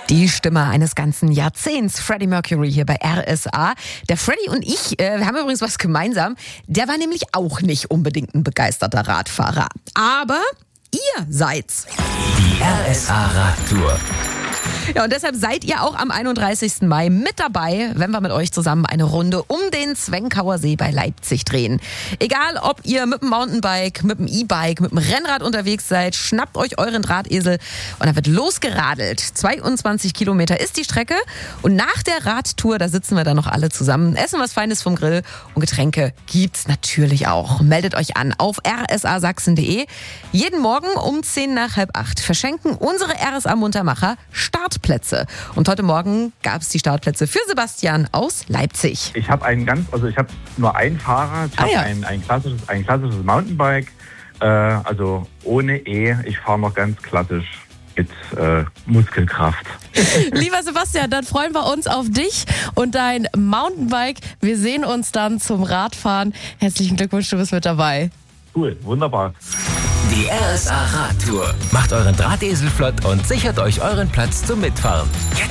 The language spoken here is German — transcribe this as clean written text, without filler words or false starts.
Die Stimme eines ganzen Jahrzehnts, Freddie Mercury hier bei RSA. Der Freddie und ich, wir haben übrigens was gemeinsam. Der war nämlich auch nicht unbedingt ein begeisterter Radfahrer. Aber ihr seid's. Die RSA-Radtour. Ja, und deshalb seid ihr auch am 31. Mai mit dabei, wenn wir mit euch zusammen eine Runde um den Zwenkauer See bei Leipzig drehen. Egal, ob ihr mit dem Mountainbike, mit dem E-Bike, mit dem Rennrad unterwegs seid, schnappt euch euren Drahtesel und dann wird losgeradelt. 22 Kilometer ist die Strecke und nach der Radtour, da sitzen wir dann noch alle zusammen, essen was Feines vom Grill und Getränke gibt's natürlich auch. Meldet euch an auf rsasachsen.de. Jeden Morgen um 7:50 verschenken unsere RSA-Muntermacher Startplätze. Und heute Morgen gab es die Startplätze für Sebastian aus Leipzig. Ich habe nur ein Fahrrad, ich habe ein klassisches Mountainbike, also ohne E. Ich fahre noch ganz klassisch mit Muskelkraft. Lieber Sebastian, dann freuen wir uns auf dich und dein Mountainbike. Wir sehen uns dann zum Radfahren. Herzlichen Glückwunsch, du bist mit dabei. Cool, wunderbar. Die RSA-Radtour. Macht euren Drahtesel flott und sichert euch euren Platz zum Mitfahren. Jetzt